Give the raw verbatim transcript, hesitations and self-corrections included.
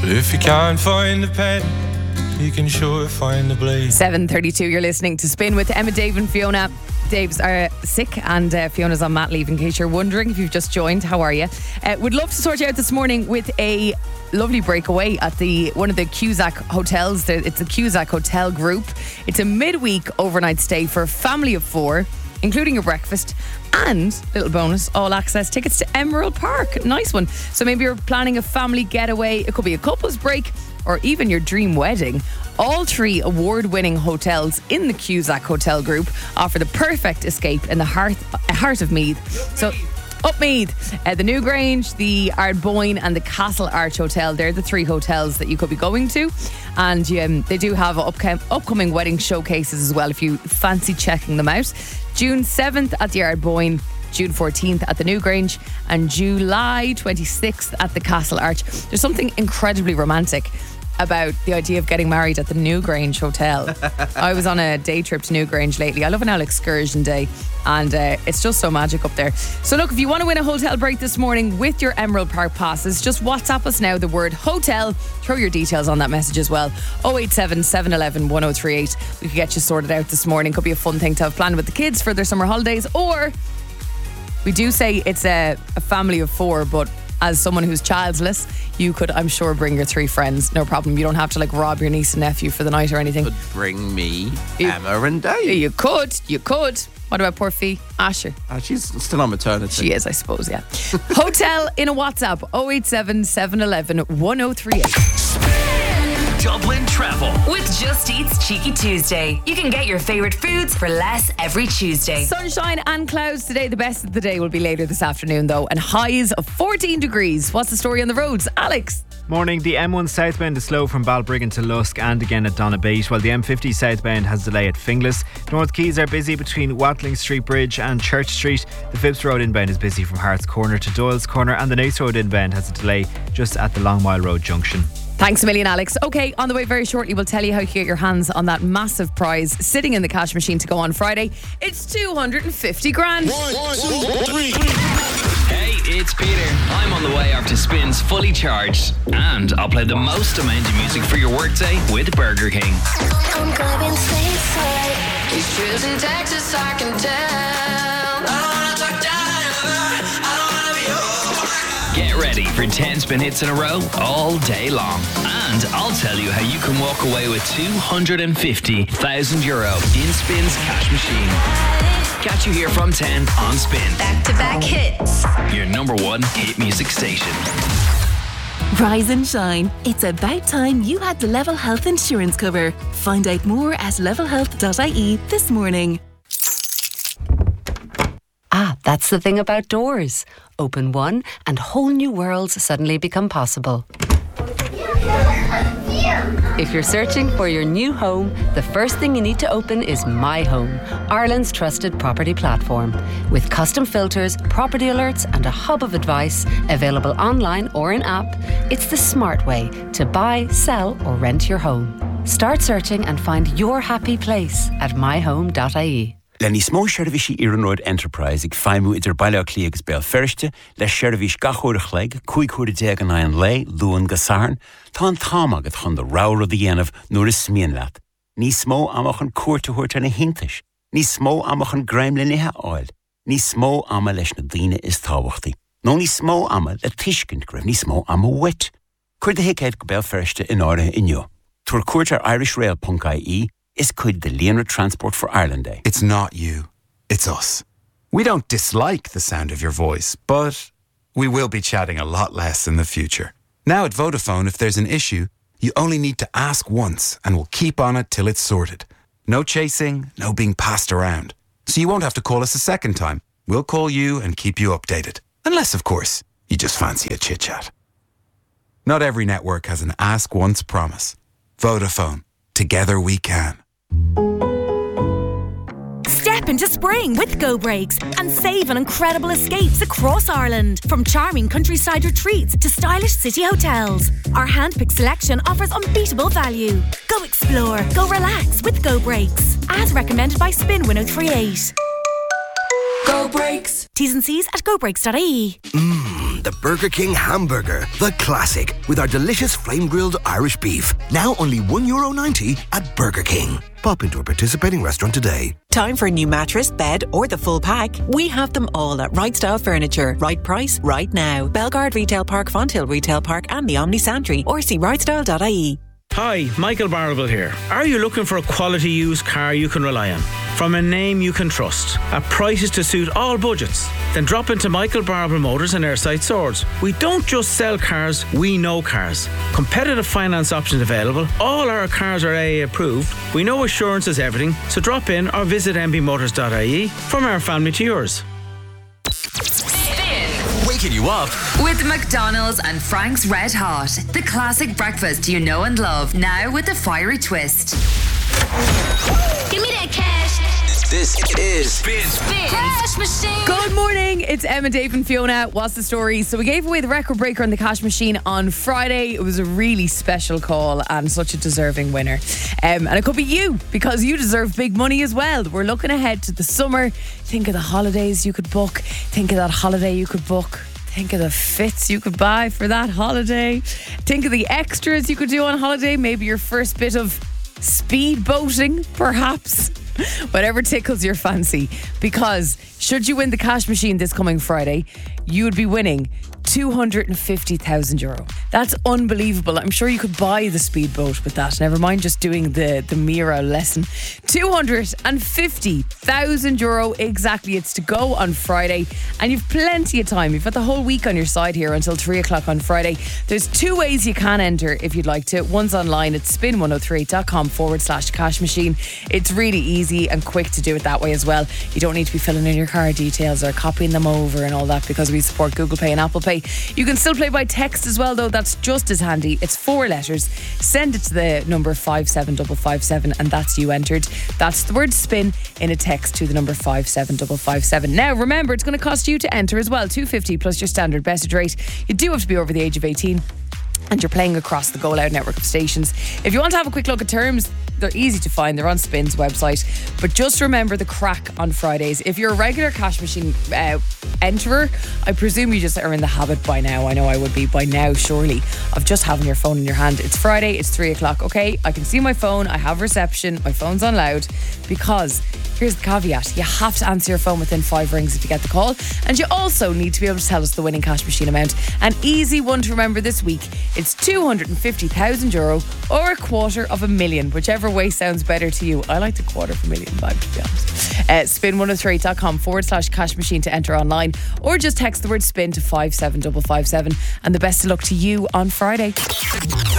if you can't find the pen, you can sure find the blade. seven thirty-two, you're listening to Spin with Emma, Dave and Fiona. Dave's are sick and uh, Fiona's on mat leave, in case you're wondering if you've just joined. How are you? Uh, would love to sort you out this morning with a lovely breakaway at the one of the Cusack hotels. It's the Cusack Hotel Group. It's a midweek overnight stay for a family of four, including a breakfast and, little bonus, all access tickets to Emerald Park. Nice one. So maybe you're planning a family getaway. It could be a couple's break or even your dream wedding. All three award-winning hotels in the Cusack Hotel Group offer the perfect escape in the heart, heart of Meath. So, Upmeath, uh, the Newgrange, the Ardboyne and the Castle Arch Hotel. They're the three hotels that you could be going to. And um, they do have upcom- upcoming wedding showcases as well if you fancy checking them out. June seventh at the Ardboyne, June fourteenth at the Newgrange and July twenty-sixth at the Castle Arch. There's something incredibly romantic about the idea of getting married at the Newgrange Hotel. I was on a day trip to Newgrange lately. I love an old excursion day and uh, it's just so magic up there. So look, if you want to win a hotel break this morning with your Emerald Park passes, just WhatsApp us now the word hotel. Throw your details on that message as well. oh eight seven, seven one one, one oh three eight. We could get you sorted out this morning. Could be a fun thing to have planned with the kids for their summer holidays, or we do say it's a, a family of four, but as someone who's childless, you could, I'm sure, bring your three friends. No problem. You don't have to like rob your niece and nephew for the night or anything. Could bring me, you, Emma and Dave. You could. You could. What about poor Fee? Asher? Oh, she's still on maternity. She is, I suppose, yeah. Hotel in a WhatsApp. oh eight seven, seven one one, one oh three eight. Dublin Travel with Just Eat's Cheeky Tuesday. You can get your favourite foods for less every Tuesday. Sunshine and clouds today. The best of the day will be later this afternoon though, and highs of fourteen degrees. What's the story on the roads? Alex? Morning. The M one southbound is slow from Balbriggan to Lusk and again at Donabate, while the M fifty southbound has delay at Finglas. North Quays are busy between Watling Street Bridge and Church Street. The Phipps Road inbound is busy from Hart's Corner to Doyle's Corner, and the Nace Road inbound has a delay just at the Long Mile Road junction. Thanks a million, Alex. Okay, on the way very shortly, we'll tell you how you get your hands on that massive prize sitting in the cash machine to go on Friday. It's two hundred fifty grand. One, two, three. Hey, it's Peter. I'm on the way up to Spins Fully Charged, and I'll play the most amount of music for your workday with Burger King. I'm going stateside. These trips in Texas, I can tell. I don't wanna talk down, I don't wanna be over. Get ready for ten spin hits in a row all day long. And I'll tell you how you can walk away with two hundred fifty thousand euro in Spin's cash machine. Catch you here from ten on Spin. Back-to-back hits. Your number one hit music station. Rise and shine. It's about time you had the Level Health insurance cover. Find out more at level health dot I E this morning. Ah, that's the thing about doors. Open one and whole new worlds suddenly become possible. If you're searching for your new home, the first thing you need to open is My Home, Ireland's trusted property platform. With custom filters, property alerts and a hub of advice available online or in app, it's the smart way to buy, sell or rent your home. Start searching and find your happy place at my home dot I E. Lenny smó seirbhísí Iarnród Enterprise ag feimú idir baile clíagus bell ferste le seirbhís gachúrach leg, cúig deag an aon lei, luan gasarn, tá an tám agad chun do ráur the dhéanamh nuair is smíon leat. Ní smó amach an cuairteúirt an a hintais. Ní smó amach an greim le nithe áil. Ní smó ama leis na daoine is tábhachtaí. No ní smó ama le tuiscint greibh ní smó ama wit. Cuir de hic go bell ferste in áirithe inniu. Tuair cuairt ar irish rail dot I E is cuid the Leonard Transport for Ireland Day. It's not you, it's us. We don't dislike the sound of your voice, but we will be chatting a lot less in the future. Now at Vodafone, if there's an issue, you only need to ask once and we'll keep on it till it's sorted. No chasing, no being passed around. So you won't have to call us a second time. We'll call you and keep you updated. Unless, of course, you just fancy a chit-chat. Not every network has an ask once promise. Vodafone. Together we can. Step into spring with Go Brakes and save on incredible escapes across Ireland. From charming countryside retreats to stylish city hotels. Our hand-picked selection offers unbeatable value. Go explore, go relax with Go Brakes. As recommended by Spin one oh three eight. Go Brakes. T's and C's at go brakes dot I E. Mmm, on the Burger King hamburger, the classic, with our delicious flame-grilled Irish beef. Now only one euro ninety at Burger King. Pop into a participating restaurant today. Time for a new mattress, bed, or the full pack? We have them all at Right Style Furniture. Right price, right now. Belgard Retail Park, Fonthill Retail Park, and the Omni Santry, or see right style dot I E. Hi, Michael Barrable here. Are you looking for a quality used car you can rely on? From a name you can trust, at prices to suit all budgets? Then drop into Michael Barrable Motors and Airside Swords. We don't just sell cars, we know cars. Competitive finance options available. All our cars are A A approved. We know assurance is everything, so drop in or visit m b motors dot I E. From our family to yours. Waking you up with McDonald's and Frank's Red Hot, the classic breakfast you know and love, now with a fiery twist. Give me that cash. This is Spin. Spin. Cash machine. Good morning, it's Emma, Dave and Fiona. What's the story? So we gave away the record breaker on the cash machine on Friday. It was a really special call and such a deserving winner. Um, and it could be you, because you deserve big money as well. We're looking ahead to the summer. Think of the holidays you could book. Think of that holiday you could book. Think of the fits you could buy for that holiday. Think of the extras you could do on holiday. Maybe your first bit of speed boating, perhaps. Whatever tickles your fancy. Because should you win the cash machine this coming Friday, you would be winning two hundred fifty thousand euro. That's unbelievable. I'm sure you could buy the speedboat with that. Never mind just doing the, the Mira lesson. two hundred fifty thousand euro exactly. It's to go on Friday. And you've plenty of time. You've got the whole week on your side here until three o'clock on Friday. There's two ways you can enter if you'd like to. One's online at spin one oh three dot com forward slash cash machine. It's really easy and quick to do it that way as well. You don't need to be filling in your card details or copying them over and all that, because we support Google Pay and Apple Pay. You can still play by text as well, though. That's just as handy. It's four letters. Send it to the number five seven five five seven and that's you entered. That's the word spin in a text to the number five seven five five seven. Now remember, it's going to cost you to enter as well. two hundred fifty plus your standard message rate. You do have to be over the age of eighteen. And you're playing across the Go Loud network of stations. If you want to have a quick look at terms, they're easy to find. They're on Spin's website. But just remember the crack on Fridays. If you're a regular cash machine uh, enterer, I presume you just are in the habit by now. I know I would be by now, surely, of just having your phone in your hand. It's Friday, it's three o'clock. Okay, I can see my phone, I have reception, my phone's on loud. Because here's the caveat: you have to answer your phone within five rings if you get the call. And you also need to be able to tell us the winning cash machine amount. An easy one to remember this week: it's two hundred fifty thousand euro or a quarter of a million, whichever way sounds better to you. I like the quarter of a million vibe, to be honest. Uh, spin one oh three dot com forward slash cash machine to enter online, or just text the word spin to five seven five five seven. And the best of luck to you on Friday.